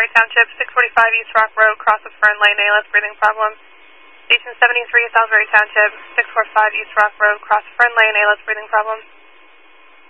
Asbury Township, 645 East Rock Road, cross of Fern Lane, ALS breathing problem. Station 73, Salisbury Township, 645 East Rock Road, cross of Fern Lane, ALS breathing problem.